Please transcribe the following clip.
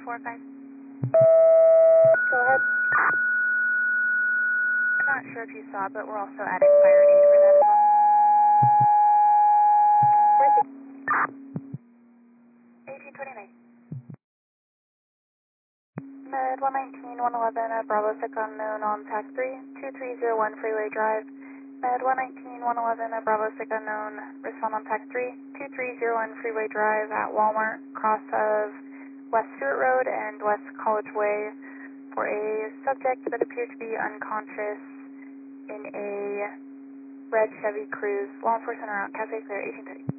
45. Go ahead. I'm not sure if you saw, but we're also adding fire aid for that as well. Where's the 1829. Med 119, 111 at Bravo 6 unknown on TAC 3, 2301 Freeway Drive. Med 119, 111 at Bravo 6 unknown, respond on TAC 3, 2301 Freeway Drive at Walmart, cross of West Stewart Road and West College Way for a subject that appeared to be unconscious in a red Chevy Cruze. Law enforcement around Cafe Clear, 1830.